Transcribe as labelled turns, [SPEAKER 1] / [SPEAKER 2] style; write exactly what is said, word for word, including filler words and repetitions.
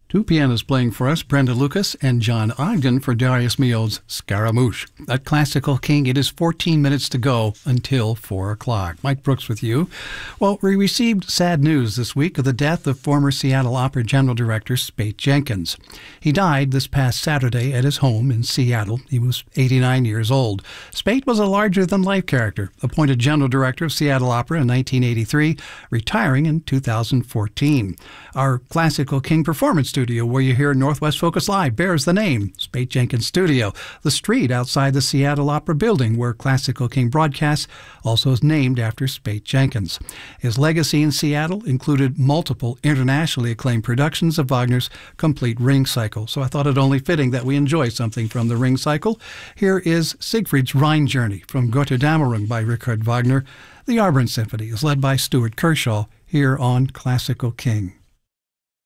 [SPEAKER 1] Two pianos playing for us, Brenda Lucas and John Ogden for Darius Milhaud's Scaramouche. At Classical King, it is fourteen minutes to go until four o'clock. Mike Brooks with you. Well, we received sad news this week of the death of former Seattle Opera General Director Spate Jenkins. He died this past Saturday at his home in Seattle. He was eighty-nine years old. Spate was a larger-than-life character, appointed General Director of Seattle Opera in nineteen eighty-three, retiring in two thousand fourteen. Our Classical King performance studio, where you hear Northwest Focus Live, bears the name, Spate Jenkins Studio. The street outside the Seattle Opera building where Classical King broadcasts also is named after Spate Jenkins. His legacy in Seattle included multiple internationally acclaimed productions of Wagner's complete Ring Cycle, so I thought it only fitting that we enjoy something from the Ring Cycle. Here is Siegfried's Rhine Journey from Götterdämmerung by Richard Wagner. The Arbor Symphony is led by Stuart Kershaw here on Classical King.